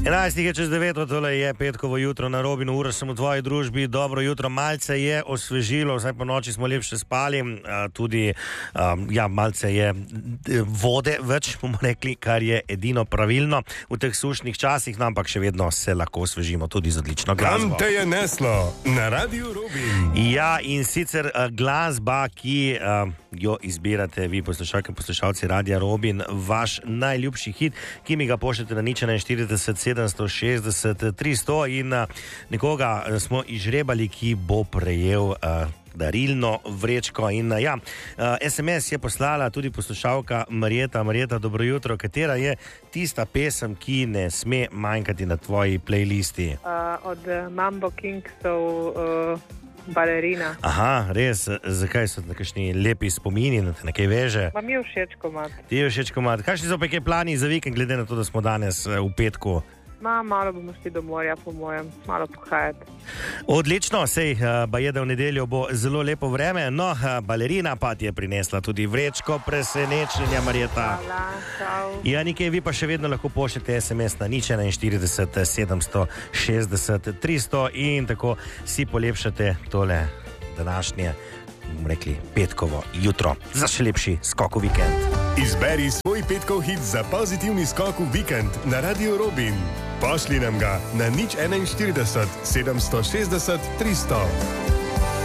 11:09, tole je petkovo jutro na Robinu, ura sem v tvoji družbi, dobro jutro, malce je osvežilo, vsaj po noči smo lepše spali, tudi, malce je vode več, bomo rekli, kar je edino pravilno v teh sušnih časih, no, ampak še vedno se lahko osvežimo tudi z odlično glasbo. Kam te je neslo? Na Radiu Robin. Ja, in sicer glasba, ki jo izbirate vi, poslušalke in poslušalci Radia Robin, vaš najljubši hit, ki mi ga pošljete na 041 760 300 in nekoga smo izžrebali, ki bo prejel darilno vrečko in SMS je poslala tudi poslušalka Marjeta. Marjeta, dobro jutro, katera je tista pesem, ki ne sme manjkati na tvoji playlisti? Od Mambo Kingsov Balerina. Aha, res, zakaj so nekakšni lepi spomini, na te nekaj veže? Pa mi je všeč komad. Ti je všeč komad. Kakšni so pa kaj plani za vikend, glede na to, da smo danes v petku? Malo bomo šli do morja, po mojem, malo pohajati. Odlično, sej, je, da v nedeljo bo zelo lepo vreme, no, Balerina pa ti je prinesla tudi vrečko presenečenja, Marjeta. Hvala, čau. Ja, nekaj, vi pa še vedno lahko pošljete SMS na 041 760 300 in tako si polepšate tole današnje, bomo rekli, petkovo jutro za še lepši skok v vikend. Izberi svoj petkov hit za pozitivni skok v vikend na Radiu Robin. Pošli nam ga na 041 760 300.